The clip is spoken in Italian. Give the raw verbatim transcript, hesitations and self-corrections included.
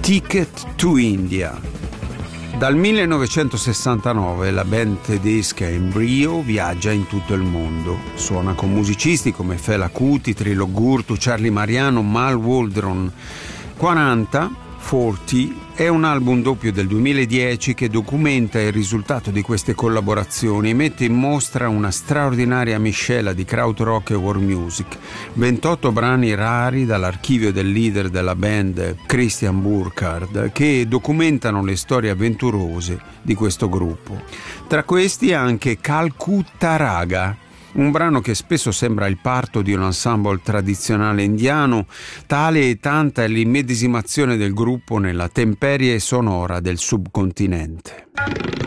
Ticket to India. Dal millenovecentosessantanove la band tedesca Embryo viaggia in tutto il mondo. Suona con musicisti come Fela Kuti, Trilo Gurtu, Charlie Mariano, Mal Waldron. quaranta quaranta è un album doppio del duemiladieci che documenta il risultato di queste collaborazioni e mette in mostra una straordinaria miscela di krautrock e world music. ventotto brani rari dall'archivio del leader della band Christian Burkhardt che documentano le storie avventurose di questo gruppo. Tra questi anche Calcutta Raga, un brano che spesso sembra il parto di un ensemble tradizionale indiano, tale e tanta è l'immedesimazione del gruppo nella temperie sonora del subcontinente.